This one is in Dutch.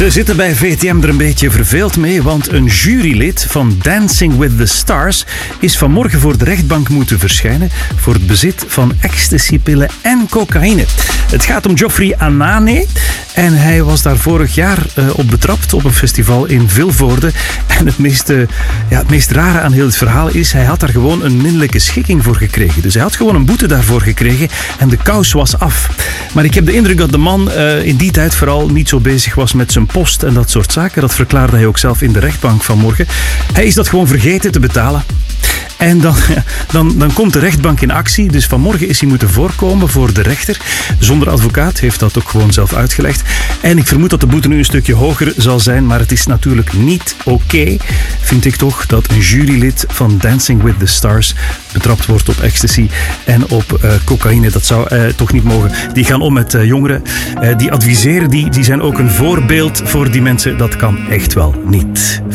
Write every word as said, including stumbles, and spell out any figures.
Ze zitten bij V T M er een beetje verveeld mee, want een jurylid van Dancing with the Stars is vanmorgen voor de rechtbank moeten verschijnen voor het bezit van ecstasypillen en cocaïne. Het gaat om Geoffrey Anane en hij was daar vorig jaar uh, op betrapt op een festival in Vilvoorde. En het meest, uh, ja, het meest rare aan heel het verhaal is, hij had daar gewoon een minnelijke schikking voor gekregen. Dus hij had gewoon een boete daarvoor gekregen en de kous was af. Maar ik heb de indruk dat de man uh, in die tijd vooral niet zo bezig was met zijn post en dat soort zaken. Dat verklaarde hij ook zelf in de rechtbank vanmorgen. Hij is dat gewoon vergeten te betalen. En dan, dan, dan komt de rechtbank in actie. Dus vanmorgen is hij moeten voorkomen voor de rechter. Zonder advocaat, heeft dat ook gewoon zelf uitgelegd. En ik vermoed dat de boete nu een stukje hoger zal zijn. Maar het is natuurlijk niet oké, okay, vind ik toch, dat een jurylid van Dancing with the Stars betrapt wordt op ecstasy en op uh, cocaïne. Dat zou uh, toch niet mogen. Die gaan om met uh, jongeren. Uh, die adviseren, die, die zijn ook een voorbeeld voor die mensen. Dat kan echt wel niet.